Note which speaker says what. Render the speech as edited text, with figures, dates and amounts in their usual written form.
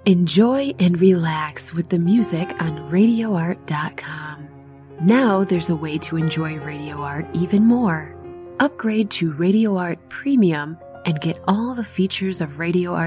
Speaker 1: Enjoy and relax with the music on RadioArt.com. Now there's a way to enjoy Radio Art even more. Upgrade to Radio Art Premium and get all the features of Radio Art